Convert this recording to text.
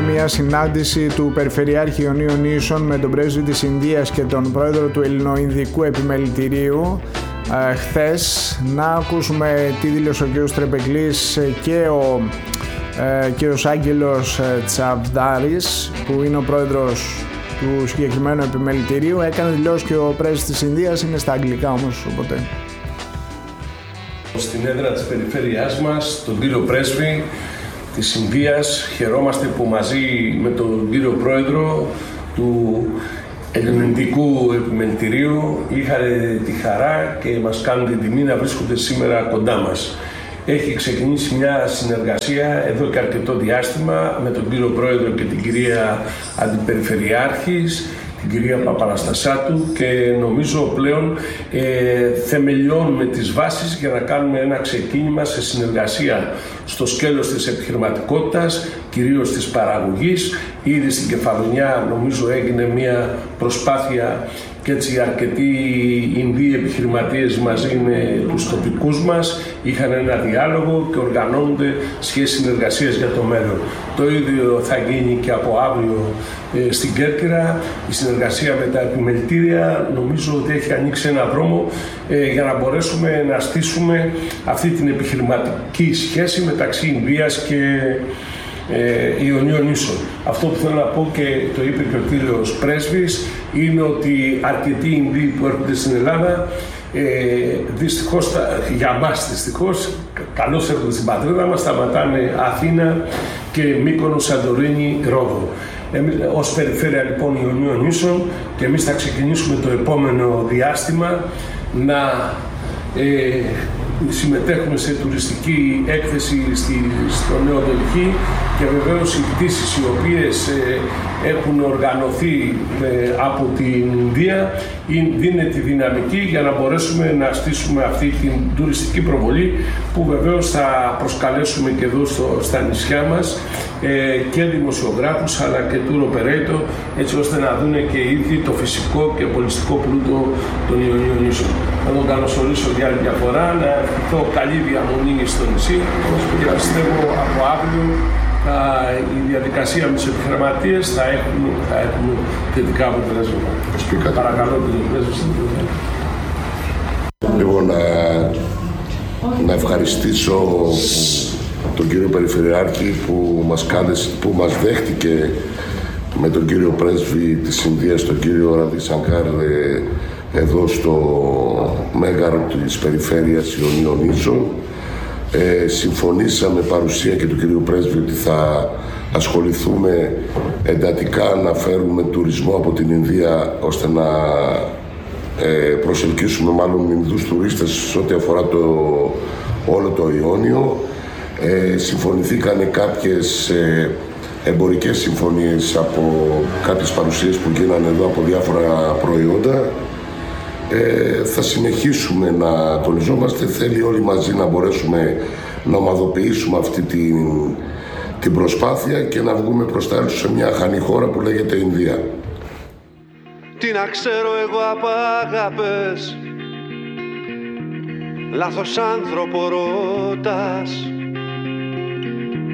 μια συνάντηση του Περιφερειάρχη Ιωνίων Νήσων με τον πρέσβη της Ινδίας και τον πρόεδρο του Ελληνοϊνδικού Επιμελητηρίου χθες. Να ακούσουμε τι δήλωσε ο κ. Τρεπεκλής και ο κ. Άγγελος Τσαβδάρης, που είναι ο πρόεδρος του συγκεκριμένου επιμελητηρίου. Έκανε δηλώσεις και ο πρέσβης της Ινδίας, είναι στα αγγλικά όμως, οπότε. Στην έδρα της περιφέρειάς μας, τον κύριο πρέσβη της Ινδίας, χαιρόμαστε που μαζί με τον κύριο πρόεδρο του Ελληνικού Επιμελητηρίου είχαν τη χαρά και μας κάνουν την τιμή να βρίσκονται σήμερα κοντά μας. Έχει ξεκινήσει μια συνεργασία εδώ και αρκετό διάστημα με τον κύριο πρόεδρο και την κυρία Αντιπεριφερειάρχης, την κυρία Παπαναστασάτου, και νομίζω πλέον θεμελιώνουμε τις βάσεις για να κάνουμε ένα ξεκίνημα σε συνεργασία στο σκέλος της επιχειρηματικότητας, κυρίως της παραγωγής. Ήδη στην Κεφαλονιά νομίζω έγινε μια προσπάθεια και έτσι αρκετοί Ινδοί επιχειρηματίες μαζί με τους τοπικούς μας είχαν ένα διάλογο και οργανώνονται σχέσεις συνεργασίας για το μέλλον. Το ίδιο θα γίνει και από αύριο στην Κέρκυρα. Η συνεργασία με τα επιμελητήρια νομίζω ότι έχει ανοίξει ένα δρόμο για να μπορέσουμε να στήσουμε αυτή την επιχειρηματική σχέση μεταξύ Ινδίας και Ιωνίων Νήσων. Αυτό που θέλω να πω, και το είπε και ο κύριος πρέσβης, είναι ότι αρκετοί Ινδοί που έρχονται στην Ελλάδα, δυστυχώς, για μας δυστυχώς, καλώς έρχονται στην πατρίδα μας, σταματάνε Αθήνα και Μύκονο, Σαντορίνη, Ρόδο. Εμείς, ως περιφέρεια λοιπόν Ιωνίων Νήσων, και εμείς θα ξεκινήσουμε το επόμενο διάστημα να συμμετέχουμε σε τουριστική έκθεση στο Νέο Δελχή, και βεβαίως οι πτήσεις οι οποίες έχουν οργανωθεί από την Ινδία δίνει τη δυναμική για να μπορέσουμε να στήσουμε αυτή την τουριστική προβολή, που βεβαίως θα προσκαλέσουμε και εδώ στα νησιά μας και δημοσιογράφους αλλά και tour operator, έτσι ώστε να δουν και οι ίδιοι το φυσικό και πολιστικό πλούτο των Ιωνίων Νήσων. Θα τον καλωσορίσω για άλλη μια φορά, να ευχηθώ καλή διαμονή στο νησί, και πιστεύω από αύριο η διαδικασία με τους επιχειρηματίες θα έχουν θετικά αποτελέσματα. Παρακαλώ, κύριε πρέσβη. Λοιπόν, να ευχαριστήσω τον κύριο Περιφερειάρχη που μας δέχτηκε με τον κύριο πρέσβη της Ινδίας, τον κύριο Ραβισανκάρ, εδώ στο μέγαρο της περιφέρειας Ιωνίων Νήσων. Συμφωνήσαμε παρουσία και του κυρίου πρέσβη ότι θα ασχοληθούμε εντατικά να φέρουμε τουρισμό από την Ινδία, ώστε να προσελκύσουμε μάλλον Ινδούς τουρίστες σε ό,τι αφορά όλο το Ιόνιο. Συμφωνηθήκανε κάποιες εμπορικές συμφωνίες από κάποιες παρουσίες που γίνανε εδώ από διάφορα προϊόντα. Θα συνεχίσουμε να τονιζόμαστε. Θέλει όλοι μαζί να μπορέσουμε να ομαδοποιήσουμε αυτή την προσπάθεια και να βγούμε προς τα έξω σε μια χανή χώρα που λέγεται Ινδία. Τι να ξέρω εγώ από αγάπες, λάθος άνθρωπο ρωτάς.